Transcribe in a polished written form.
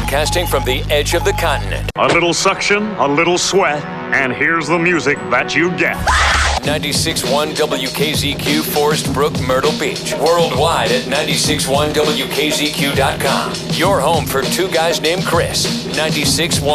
Broadcasting from the edge of the continent. A little suction, a little sweat, and here's the music that you get. 96.1 WKZQ, Forest Brook, Myrtle Beach. Worldwide at 96.1WKZQ.com. Your home for two guys named Chris. 96.1